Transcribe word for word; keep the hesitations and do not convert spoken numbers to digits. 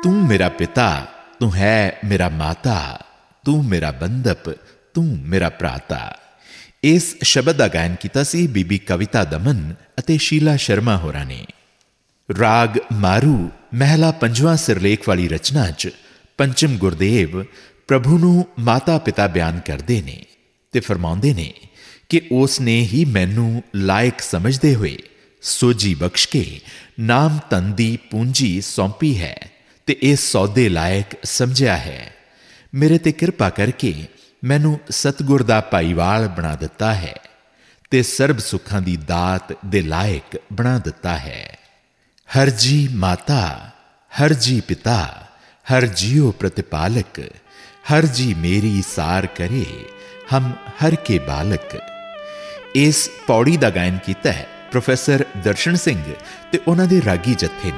तू मेरा पिता, तू है मेरा माता, तू मेरा बंदप, तू मेरा भराता। इस शब्द का गायन किया सी बीबी कविता दमन अते शीला शर्मा होरां ने। राग मारू महला पंजवां सिरलेख वाली रचना च पंचम गुरदेव प्रभु नूं माता पिता बयान करते ने ते फरमाउंदे ने कि उसने ही मैनू लायक समझते हुए सोजी बख्श के नाम धन दी पूंजी सौंपी है ते इस सौदे लायक समझिया है। मेरे ते कृपा करके मैनू सतगुर दा भाईवाल बना दिता है ते सर्ब सुखां दी दात दे लायक बना दिता है। हर जी माता, हर जी पिता, हर जियो प्रतिपालक, हर जी मेरी सार करे, हम हर के बालक। इस पौड़ी का गायन किया है प्रोफैसर दर्शन सिंह ते उन्हां दे रागी जत्थे ने।